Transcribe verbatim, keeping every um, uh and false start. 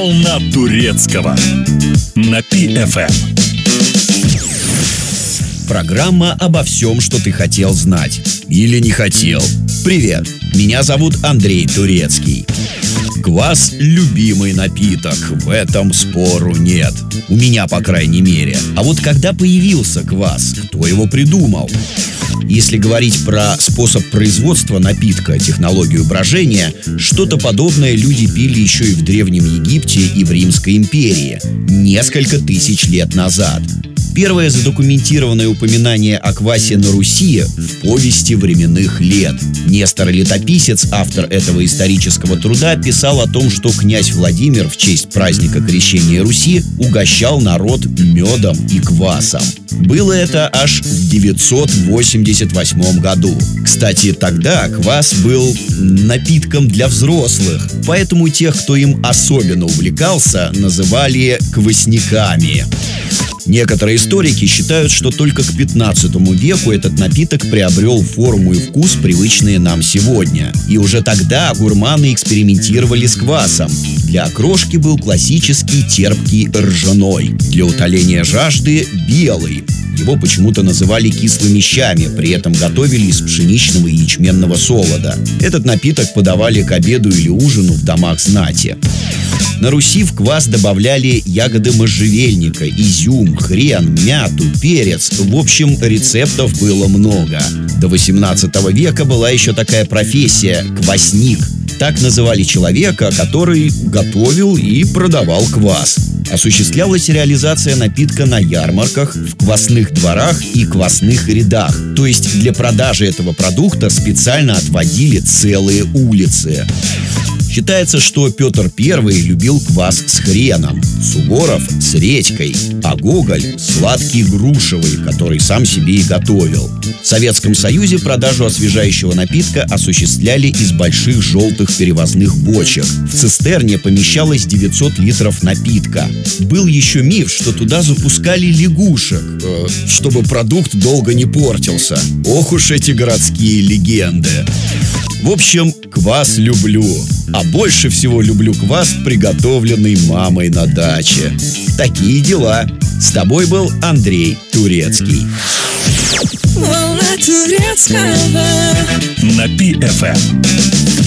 Волна турецкого на Пи-эф эм. Программа обо всем, что ты хотел знать или не хотел. Привет, меня зовут Андрей Турецкий. Квас – любимый напиток, в этом спору нет. У меня, по крайней мере. А вот когда появился квас, кто его придумал? Если говорить про способ производства напитка, технологию брожения, что-то подобное люди пили еще и в Древнем Египте и в Римской империи несколько тысяч лет назад. Первое задокументированное упоминание о квасе на Руси в повести временных лет. Нестор Летописец, автор этого исторического труда, писал о том, что князь Владимир в честь праздника Крещения Руси угощал народ медом и квасом. Было это аж в девятьсот восемьдесят восьмом году. Кстати, тогда квас был напитком для взрослых, поэтому тех, кто им особенно увлекался, называли квасниками. Некоторые историки считают, что только к пятнадцатому веку этот напиток приобрел форму и вкус, привычные нам сегодня. И уже тогда гурманы экспериментировали с квасом. Для окрошки был классический терпкий ржаной. Для утоления жажды – белый. Его почему-то называли кислыми щами, при этом готовили из пшеничного и ячменного солода. Этот напиток подавали к обеду или ужину в домах знати. На Руси в квас добавляли ягоды можжевельника, изюм, хрен, мяту, перец. В общем, рецептов было много. До восемнадцатого века была еще такая профессия – квасник. Так называли человека, который готовил и продавал квас. Осуществлялась реализация напитка на ярмарках, в квасных дворах и квасных рядах. То есть для продажи этого продукта специально отводили целые улицы. Считается, что Петр Первый любил квас с хреном, Суворов – с редькой, а Гоголь – сладкий грушевый, который сам себе и готовил. В Советском Союзе продажу освежающего напитка осуществляли из больших желтых перевозных бочек. В цистерне помещалось девятьсот литров напитка. Был еще миф, что туда запускали лягушек, э, чтобы продукт долго не портился. Ох уж эти городские легенды. В общем, квас люблю. А больше всего люблю квас, приготовленный мамой на даче. Такие дела. С тобой был Андрей Турецкий. Волна турецкого На Пи-эф эм.